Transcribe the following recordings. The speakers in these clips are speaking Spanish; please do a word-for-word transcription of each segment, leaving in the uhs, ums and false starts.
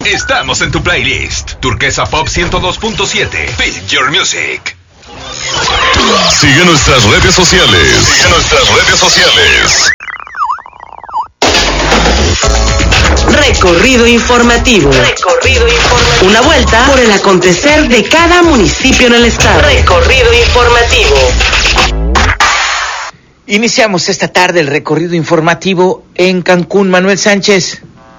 Estamos en tu playlist. Turquesa Pop ciento dos punto siete. Feel your music. Sigue nuestras redes sociales. Sigue nuestras redes sociales. Recorrido informativo. Recorrido informativo. Una vuelta por el acontecer de cada municipio en el estado. Recorrido informativo. Iniciamos esta tarde el recorrido informativo en Cancún. Manuel Sánchez.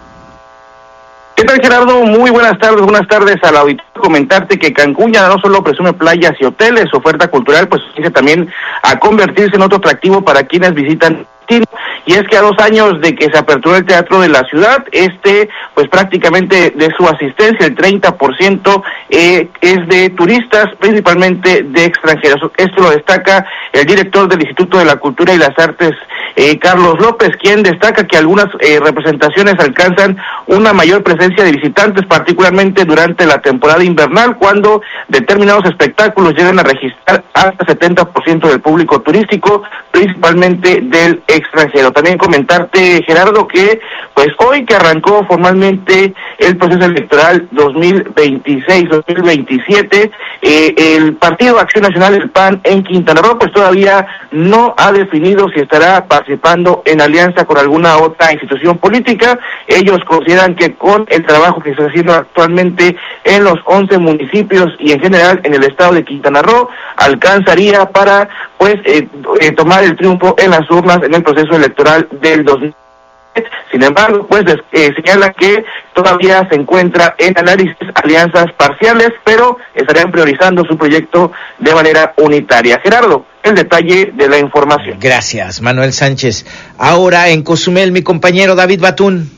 ¿Qué tal, Gerardo? Muy buenas tardes, buenas tardes al auditorio. Comentarte que Cancún ya no solo presume playas y hoteles, su oferta cultural pues dice también a convertirse en otro atractivo para quienes visitan. Y es que a dos años de que se aperturó el teatro de la ciudad, este, pues prácticamente de su asistencia, el treinta por ciento eh, es de turistas, principalmente de extranjeros. Esto lo destaca el director del Instituto de la Cultura y las Artes, eh, Carlos López, quien destaca que algunas eh, representaciones alcanzan una mayor presencia de visitantes, particularmente durante la temporada invernal, cuando determinados espectáculos llegan a registrar hasta setenta por ciento del público turístico, principalmente del extranjero. También comentarte, Gerardo, que pues hoy que arrancó formalmente el proceso electoral dos mil veintiséis dos mil veintisiete, eh, el Partido Acción Nacional, el P A N, en Quintana Roo, pues todavía no ha definido si estará participando en alianza con alguna otra institución política. Ellos consideran que con el trabajo que se está haciendo actualmente en los once municipios y en general en el estado de Quintana Roo, alcanzaría para pues eh, eh, tomar el triunfo en las urnas en el proceso electoral del dos mil. Sin embargo, pues eh, señala que todavía se encuentra en análisis alianzas parciales, pero estarían priorizando su proyecto de manera unitaria. Gerardo, el detalle de la información. Gracias, Manuel Sánchez. Ahora en Cozumel, mi compañero David Batún.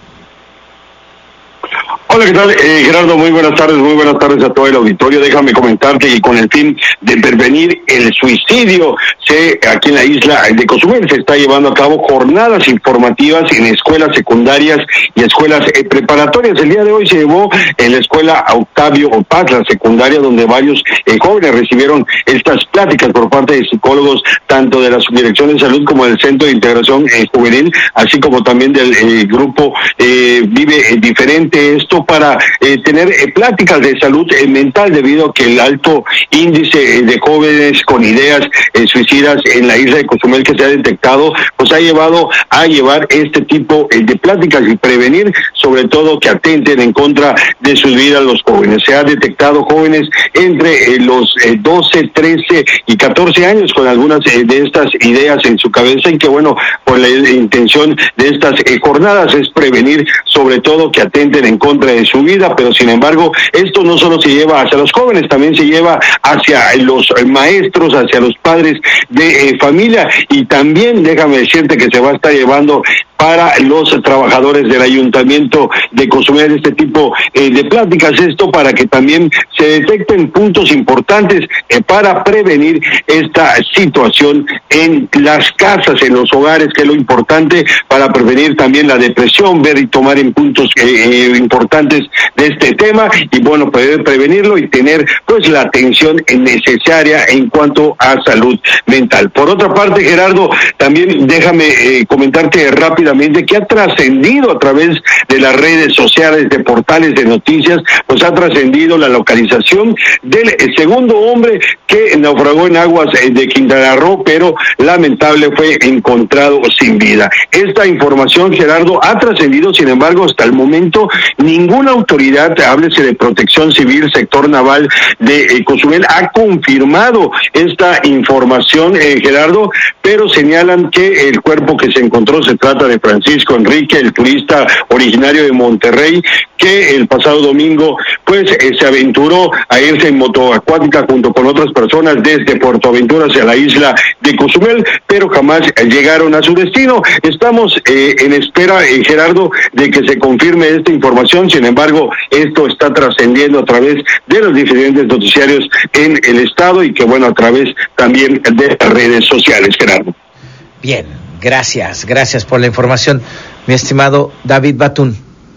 Hola, ¿qué tal? Eh, Gerardo, muy buenas tardes, muy buenas tardes a todo el auditorio. Déjame comentarte que con el fin de prevenir el suicidio, se, aquí en la isla de Cozumel se está llevando a cabo jornadas informativas en escuelas secundarias y escuelas eh, preparatorias. El día de hoy se llevó en la escuela Octavio Paz, la secundaria, donde varios eh, jóvenes recibieron estas pláticas por parte de psicólogos, tanto de la Subdirección de Salud como del Centro de Integración eh, Juvenil, así como también del eh, grupo eh, Vive eh, Diferente. Esto para eh, tener eh, pláticas de salud eh, mental, debido a que el alto índice eh, de jóvenes con ideas eh, suicidas en la isla de Cozumel que se ha detectado, pues ha llevado a llevar este tipo eh, de pláticas y prevenir, sobre todo, que atenten en contra de sus vidas los jóvenes. Se ha detectado jóvenes entre eh, los eh, doce, trece y catorce años con algunas eh, de estas ideas en su cabeza, y que bueno, por la, la intención de estas eh, jornadas es prevenir, sobre todo, que atenten en contra de su vida. Pero sin embargo, esto no solo se lleva hacia los jóvenes, también se lleva hacia los maestros, hacia los padres de eh, familia, y también déjame decirte que se va a estar llevando para los trabajadores del Ayuntamiento de Cozumel este tipo eh, de pláticas, esto para que también se detecten puntos importantes eh, para prevenir esta situación en las casas, en los hogares, que es lo importante para prevenir también la depresión, ver y tomar en puntos eh, eh, importantes de este tema, y bueno, poder prevenirlo y tener pues la atención necesaria en cuanto a salud mental. Por otra parte, Gerardo, también déjame eh, comentarte rápidamente que ha trascendido a través de las redes sociales, de portales de noticias, pues ha trascendido la localización del segundo hombre que naufragó en aguas de Quintana Roo, pero lamentable fue encontrado sin vida. Esta información, Gerardo, ha trascendido. Sin embargo, hasta el momento ninguna autoridad, háblese de Protección Civil, sector naval de eh, Cozumel, ha confirmado esta información, eh, Gerardo, pero señalan que el cuerpo que se encontró se trata de Francisco Enrique, el turista originario de Monterrey, que el pasado domingo pues eh, se aventuró a irse en moto acuática junto con otras personas desde Puerto Aventura hacia la isla de Cozumel, pero jamás eh, llegaron a su destino. Estamos eh, en espera, eh, Gerardo, de que se confirme esta información. Sin embargo, esto está trascendiendo a través de los diferentes noticiarios en el estado, y que bueno, a través también de las redes sociales, Gerardo. Bien, gracias, gracias por la información, mi estimado David Batún.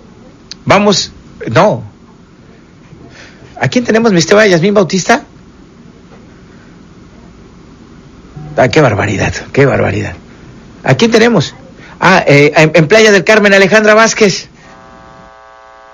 Vamos, no. ¿A quién tenemos, mi estimada Yasmín Bautista? Ah, qué barbaridad, qué barbaridad. ¿A quién tenemos? Ah, eh, en, en Playa del Carmen, Alejandra Vázquez. Hola,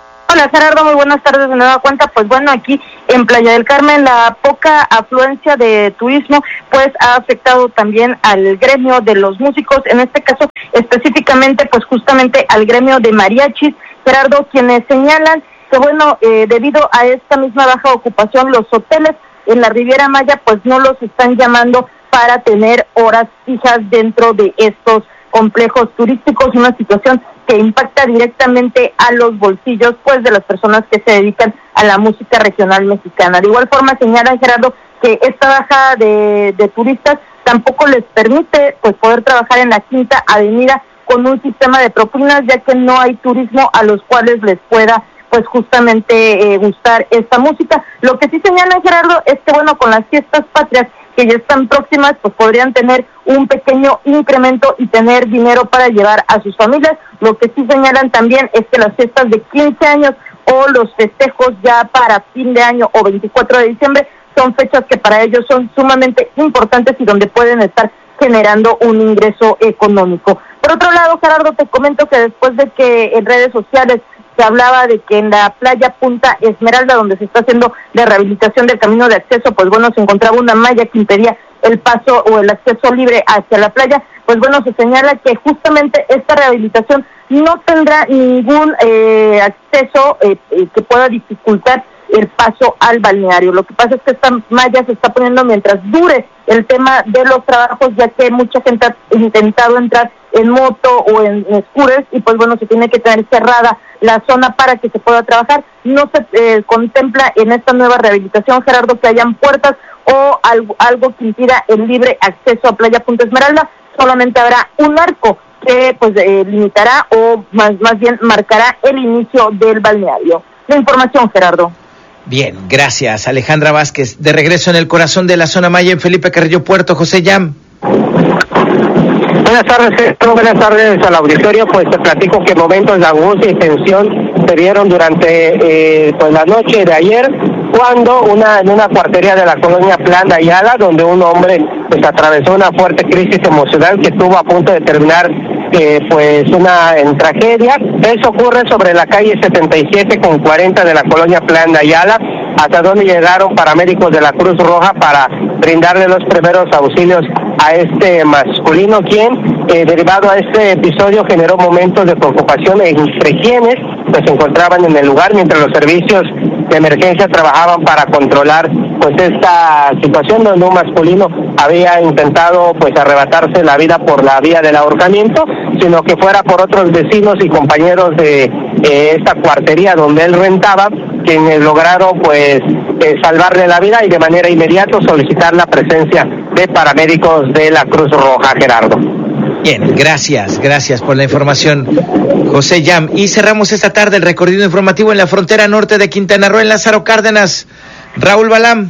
Hola Gerardo, muy buenas tardes de nueva cuenta. Pues bueno, aquí en Playa del Carmen la poca afluencia de turismo pues ha afectado también al gremio de los músicos, en este caso específicamente pues justamente al gremio de mariachis, Gerardo, quienes señalan que bueno, eh, debido a esta misma baja ocupación, los hoteles en la Riviera Maya pues no los están llamando para tener horas fijas dentro de estos complejos turísticos, una situación que impacta directamente a los bolsillos pues de las personas que se dedican a la música regional mexicana. De igual forma señala Gerardo que esta baja de, de turistas tampoco les permite pues poder trabajar en la Quinta Avenida con un sistema de propinas, ya que no hay turismo a los cuales les pueda pues justamente eh, gustar esta música. Lo que sí señala Gerardo es que bueno, con las fiestas patrias que ya están próximas, pues podrían tener un pequeño incremento y tener dinero para llevar a sus familias. Lo que sí señalan también es que las fiestas de quince años o los festejos ya para fin de año o veinticuatro de diciembre son fechas que para ellos son sumamente importantes y donde pueden estar generando un ingreso económico. Por otro lado, Gerardo, te comento que después de que en redes sociales se hablaba de que en la playa Punta Esmeralda, donde se está haciendo la rehabilitación del camino de acceso, pues bueno, se encontraba una malla que impedía el paso o el acceso libre hacia la playa. Pues bueno, se señala que justamente esta rehabilitación no tendrá ningún eh, acceso eh, eh, que pueda dificultar el paso al balneario. Lo que pasa es que esta malla se está poniendo mientras dure el tema de los trabajos, ya que mucha gente ha intentado entrar en moto o en, en scooters y pues bueno, se tiene que tener cerrada la zona para que se pueda trabajar. No se eh, contempla en esta nueva rehabilitación, Gerardo, que hayan puertas o algo, algo que impida el libre acceso a Playa Punta Esmeralda. Solamente habrá un arco que pues eh, limitará o más, más bien marcará el inicio del balneario. La información, Gerardo. Bien, gracias. Alejandra Vázquez, de regreso en el corazón de la zona Maya en Felipe Carrillo Puerto. José Yam. Buenas tardes, Héctor. Buenas tardes al auditorio. Pues te platico que momentos de angustia y tensión se dieron durante eh, pues la noche de ayer, cuando una en una cuartería de la colonia Plan de Ayala, donde un hombre pues atravesó una fuerte crisis emocional que estuvo a punto de terminar eh, pues una en tragedia. Eso ocurre sobre la calle setenta y siete con cuarenta de la colonia Plan de Ayala, hasta donde llegaron paramédicos de la Cruz Roja para brindarle los primeros auxilios a este masculino, quien eh, derivado a este episodio generó momentos de preocupación entre quienes pues se encontraban en el lugar, mientras los servicios de emergencia trabajaban para controlar pues esta situación, donde un masculino había intentado pues arrebatarse la vida por la vía del ahorcamiento, sino que fuera por otros vecinos y compañeros de eh, esta cuartería donde él rentaba, quienes lograron pues eh, salvarle la vida y de manera inmediata solicitar la presencia de paramédicos de la Cruz Roja, Gerardo. Bien, gracias, gracias por la información, José Yam. Y cerramos esta tarde el recorrido informativo en la frontera norte de Quintana Roo, en Lázaro Cárdenas. Raúl Balam.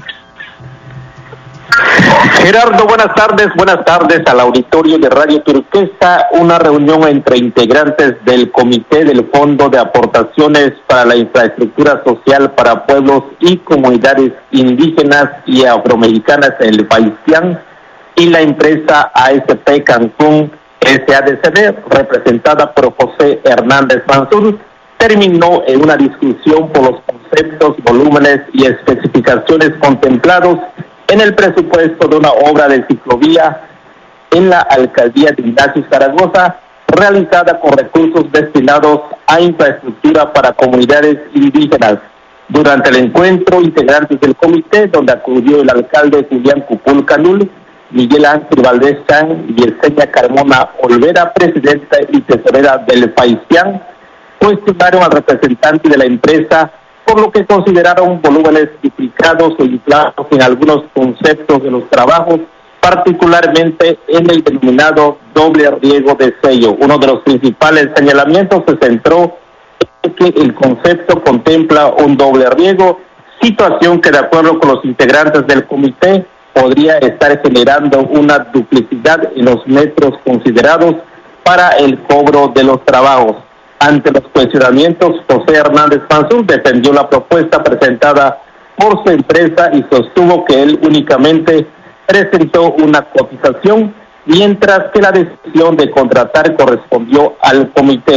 Gerardo, buenas tardes, buenas tardes al auditorio de Radio Turquesa. Una reunión entre integrantes del Comité del Fondo de Aportaciones para la Infraestructura Social para Pueblos y Comunidades Indígenas y Afromexicanas en el Paisián y la empresa A S P Cancún S A D C B, representada por José Hernández Mansur, terminó en una discusión por los conceptos, volúmenes y especificaciones contemplados en el presupuesto de una obra de ciclovía en la alcaldía de Ignacio Zaragoza, realizada con recursos destinados a infraestructura para comunidades indígenas. Durante el encuentro, integrantes del comité, donde acudió el alcalde Julián Cupul Canul, Miguel Ángel Valdés Chan y Yesenia Carmona Olvera, presidenta y tesorera del Paisián, cuestionaron al representante de la empresa por lo que consideraron volúmenes duplicados o inflados en algunos conceptos de los trabajos, particularmente en el denominado doble riego de sello. Uno de los principales señalamientos se centró en que el concepto contempla un doble riego, situación que de acuerdo con los integrantes del comité podría estar generando una duplicidad en los metros considerados para el cobro de los trabajos. Ante los cuestionamientos, José Hernández Mansur defendió la propuesta presentada por su empresa y sostuvo que él únicamente presentó una cotización, mientras que la decisión de contratar correspondió al comité.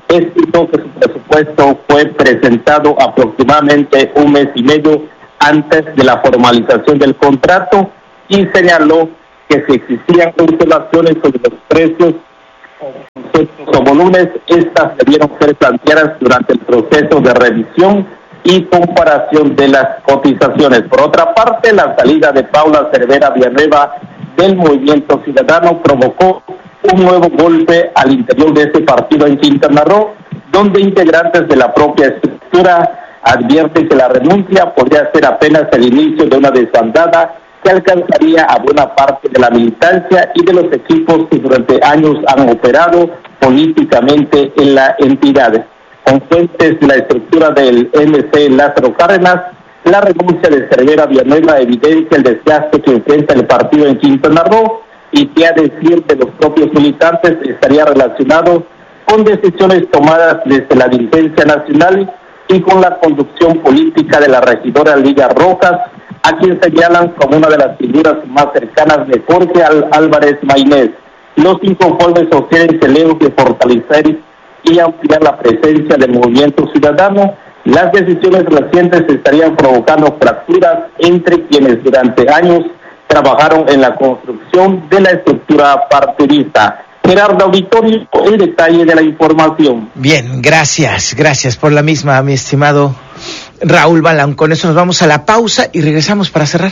explicó que su presupuesto fue presentado aproximadamente un mes y medio antes de la formalización del contrato y señaló que si existían observaciones sobre los precios o volúmenes, estas debieron ser planteadas durante el proceso de revisión y comparación de las cotizaciones. Por otra parte, la salida de Paula Cervera Villanueva del Movimiento Ciudadano provocó un nuevo golpe al interior de ese partido en Quintana Roo, donde integrantes de la propia estructura advierten que la renuncia podría ser apenas el inicio de una desbandada que alcanzaría a buena parte de la militancia y de los equipos que durante años han operado políticamente en la entidad. Con fuentes de la estructura del M C Lázaro Cárdenas, la renuncia de Cervera Villanueva evidencia el desgaste que enfrenta el partido en Quintana Roo y que, a decir de los propios militantes, estaría relacionado con decisiones tomadas desde la dirigencia nacional y con la conducción política de la regidora Lidia Rojas, a quien señalan como una de las figuras más cercanas de Jorge Álvarez Maynés. Los inconformes sostienen que lejos de fortalecer y ampliar la presencia del Movimiento Ciudadano, las decisiones recientes estarían provocando fracturas entre quienes durante años trabajaron en la construcción de la estructura partidista. Gerardo Auditorio, el detalle de la información. Bien, gracias, gracias por la misma, mi estimado Raúl Balán. Con eso nos vamos a la pausa y regresamos para cerrar.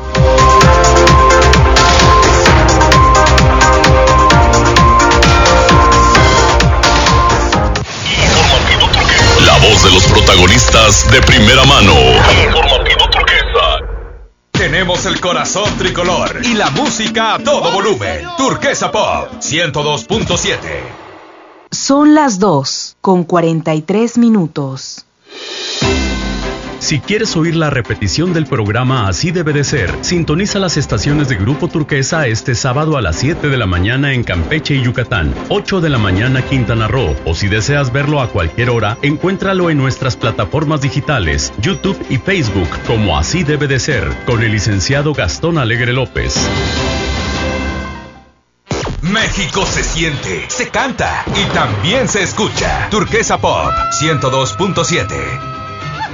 La voz de los protagonistas de primera mano. Informativo Turquesa. Tenemos el corazón tricolor y la música a todo volumen. Turquesa Pop ciento dos punto siete. Son las dos con cuarenta y tres minutos. Si quieres oír la repetición del programa Así Debe de Ser, sintoniza las estaciones de Grupo Turquesa este sábado a las siete de la mañana en Campeche y Yucatán, ocho de la mañana Quintana Roo, o si deseas verlo a cualquier hora, encuéntralo en nuestras plataformas digitales, YouTube y Facebook, como Así Debe de Ser, con el licenciado Gastón Alegre López. México se siente, se canta y también se escucha. Turquesa Pop ciento dos punto siete.